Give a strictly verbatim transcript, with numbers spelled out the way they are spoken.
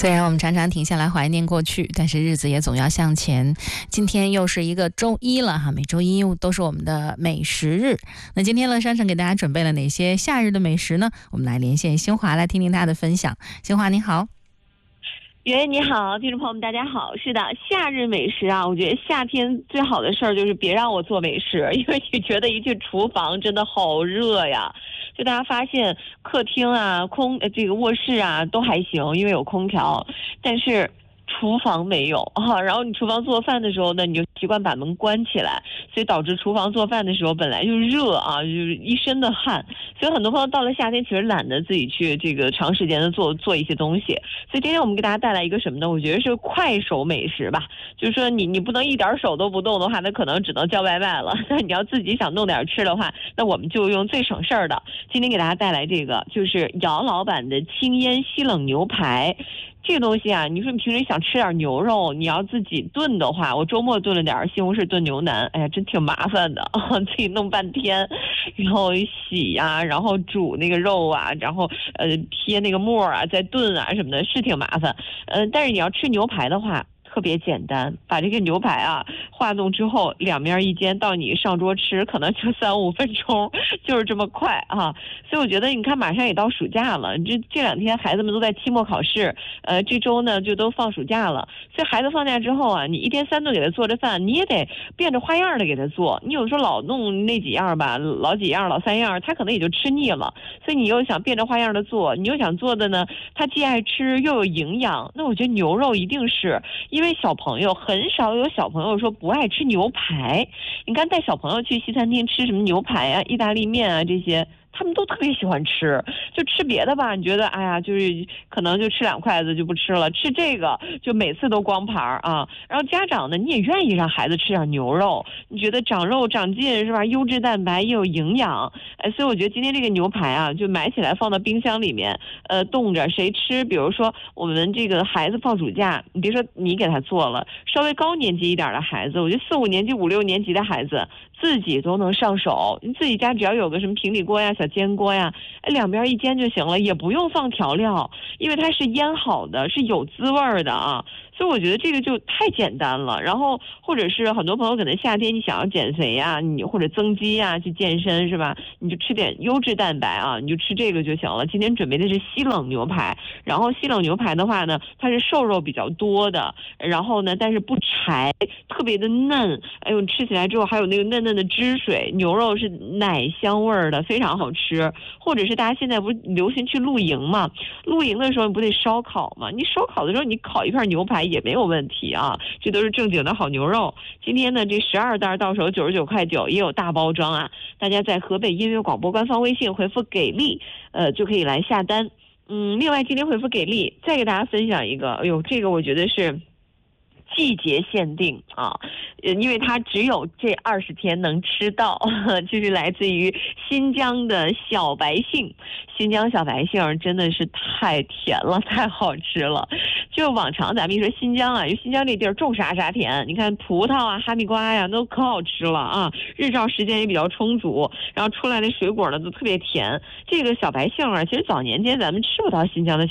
虽然我们常常停下来怀念过去，但是日子也总要向前。今天又是一个周一了哈，每周一都是我们的美食日。那今天乐珊珊给大家准备了哪些夏日的美食呢？我们来连线新华来听听她的分享。新华你好。 袁你好，听众朋友们大家好。是的，夏日美食啊，我觉得夏天最好的事儿就是别让我做美食，因为你觉得一去厨房真的好热呀。就大家发现客厅啊、空呃这个卧室啊都还行，因为有空调，但是厨房没有啊，然后你厨房做饭的时候呢，你就习惯把门关起来，所以导致厨房做饭的时候本来就热啊，就是一身的汗，所以很多朋友到了夏天其实懒得自己去这个长时间的做做一些东西。所以今天我们给大家带来一个什么呢？我觉得是快手美食吧，就是说你你不能一点手都不动的话，那可能只能叫外卖了。那你要自己想弄点吃的话，那我们就用最省事儿的。今天给大家带来这个就是姚老板的清腌西冷牛排。这个东西啊，你说你平时想吃点牛肉，你要自己炖的话，我周末炖了点西红柿炖牛腩，哎呀，真挺麻烦的啊，自己弄半天，然后洗呀、啊，然后煮那个肉啊，然后呃贴那个沫啊，再炖啊什么的，是挺麻烦。嗯、呃，但是你要吃牛排的话，特别简单，把这个牛排啊化冻之后，两面一煎，到你上桌吃，可能就三五分钟，就是这么快啊。所以我觉得，你看，马上也到暑假了，这这两天孩子们都在期末考试，呃，这周呢就都放暑假了。所以孩子放假之后啊，你一天三顿给他做着饭，你也得变着花样的给他做。你有时候老弄那几样吧，老几样、老三样，他可能也就吃腻了。所以你又想变着花样的做，你又想做的呢，他既爱吃又有营养。那我觉得牛肉一定是因为。因为小朋友很少有小朋友说不爱吃牛排，你看带小朋友去西餐厅吃什么牛排啊、意大利面啊这些。他们都特别喜欢吃，就吃别的吧，你觉得哎呀，就是可能就吃两筷子就不吃了，吃这个就每次都光盘啊。然后家长呢，你也愿意让孩子吃点牛肉，你觉得长肉长劲是吧？优质蛋白又有营养，哎，所以我觉得今天这个牛排啊，就买起来放到冰箱里面，呃，冻着，谁吃？比如说我们这个孩子放暑假，你别说你给他做了，稍微高年级一点的孩子，我觉得四五年级、五六年级的孩子自己都能上手，你自己家只要有个什么平底锅呀。小煎锅呀，两边一煎就行了，也不用放调料，因为它是腌好的，是有滋味的啊。所以我觉得这个就太简单了。然后或者是很多朋友可能夏天你想要减肥呀，你或者增肌呀，去健身是吧？你就吃点优质蛋白啊，你就吃这个就行了。今天准备的是西冷牛排，然后西冷牛排的话呢，它是瘦肉比较多的，然后呢，但是不柴，特别的嫩。哎呦，吃起来之后还有那个嫩嫩的汁水，牛肉是奶香味儿的，非常好吃。或者是大家现在不是流行去露营嘛？露营的时候你不得烧烤嘛？你烧烤的时候你烤一片牛排也没有问题啊，这都是正经的好牛肉。今天呢，这十二袋到手九十九块九，也有大包装啊。大家在河北音乐广播官方微信回复给力，呃，就可以来下单。嗯，另外今天回复给力，再给大家分享一个，哎呦，这个我觉得是季节限定啊，因为它只有这二十天能吃到，就是来自于新疆的小白杏。新疆小白杏真的是太甜了，太好吃了。就往常咱们一说新疆啊，因为新疆这地儿种啥啥甜，你看葡萄啊、哈密瓜呀，都可好吃了啊，日照时间也比较充足，然后出来的水果呢都特别甜。这个小白杏啊，其实早年间咱们吃不到新疆的